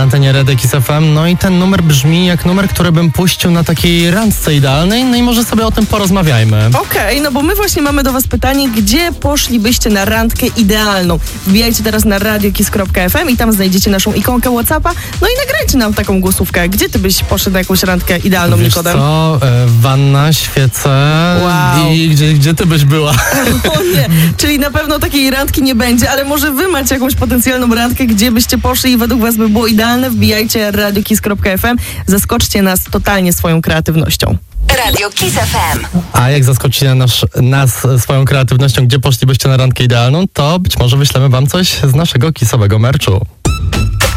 antenie Radia Kiss FM. No i ten numer brzmi jak numer, który bym puścił na takiej randce idealnej. No i może sobie o tym porozmawiajmy. Okej, no bo my właśnie mamy do was pytanie, gdzie poszlibyście na randkę idealną? Wbijajcie teraz na radiokiss.fm i tam znajdziecie naszą ikonkę WhatsAppa. No i nagrajcie nam taką głosówkę. Gdzie ty byś poszedł na jakąś randkę idealną, Wiesz Nikodem? co? Wanna, świece. Wow. I gdzie ty byś była? O nie, czyli na pewno takiej randki nie będzie, ale może wy macie jakąś potencjalną randkę, gdzie byście poszli i według was by było idealne? Wbijajcie radiokiss.fm, zaskoczcie nas totalnie swoją kreatywnością. Radio Kiss FM. A jak zaskoczycie nas swoją kreatywnością, gdzie poszlibyście na randkę idealną, to być może wyślemy wam coś z naszego kissowego merchu.